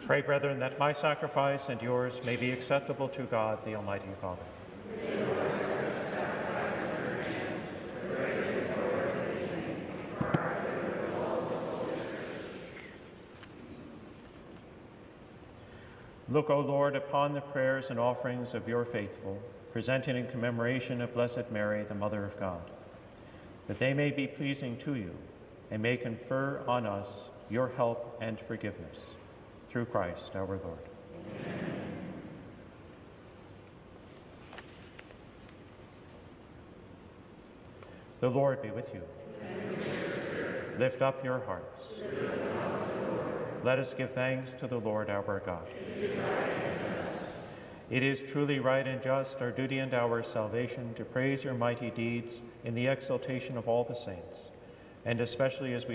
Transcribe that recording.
Pray, brethren, that my sacrifice and yours may be acceptable to God, the Almighty Father. Look, O Lord, upon the prayers and offerings of your faithful, presented in commemoration of Blessed Mary, the Mother of God, that they may be pleasing to you and may confer on us your help and forgiveness. Through Christ our Lord. Amen. The Lord be with you. Lift up your hearts. Let us give thanks to the Lord our God. It is truly right and just, our duty and our salvation, to praise your mighty deeds in the exaltation of all the saints, and especially as we